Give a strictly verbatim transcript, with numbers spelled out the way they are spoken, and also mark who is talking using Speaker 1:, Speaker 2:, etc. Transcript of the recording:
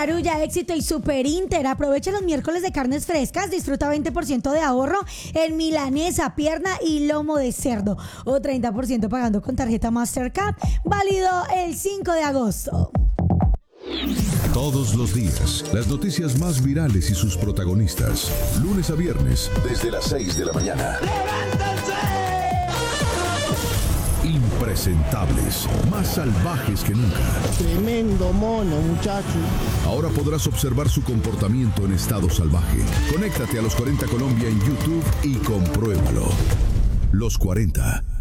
Speaker 1: Carulla, Éxito y Super Inter. Aprovecha los miércoles de carnes frescas. Disfruta veinte por ciento de ahorro en milanesa, pierna y lomo de cerdo. O treinta por ciento pagando con tarjeta Mastercard. Válido el cinco de agosto.
Speaker 2: Todos los días, las noticias más virales y sus protagonistas. Lunes a viernes, desde las seis de la mañana.
Speaker 3: ¡Levántense!
Speaker 2: Impresentables, más salvajes que nunca.
Speaker 4: Tremendo mono, muchacho.
Speaker 2: Ahora podrás observar su comportamiento en estado salvaje. Conéctate a Los cuarenta Colombia en YouTube y compruébalo. Los cuarenta.